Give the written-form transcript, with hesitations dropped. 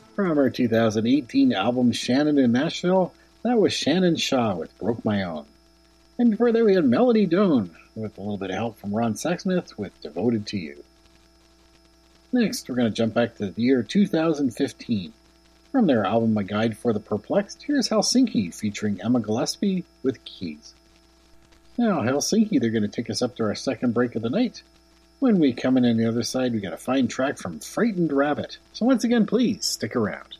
From her 2018 album Shannon in Nashville, that was Shannon Shaw with Broke My Own. And before that we had Melody Doan with a little bit of help from Ron Sexsmith with Devoted to You. Next, we're going to jump back to the year 2015. From their album A Guide for the Perplexed, here's Helsinki featuring Emma Gillespie with Keys. Now, Helsinki, they're going to take us up to our second break of the night. When we come in on the other side, we got a fine track from Frightened Rabbit. So once again, please stick around.